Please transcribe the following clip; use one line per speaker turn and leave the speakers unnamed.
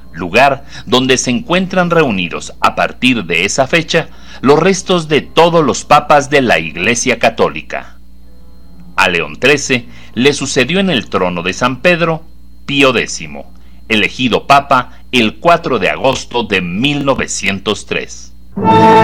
lugar donde se encuentran reunidos a partir de esa fecha los restos de todos los papas de la Iglesia Católica. A León XIII le sucedió en el trono de San Pedro Pío X, elegido papa el 4 de agosto de 1903.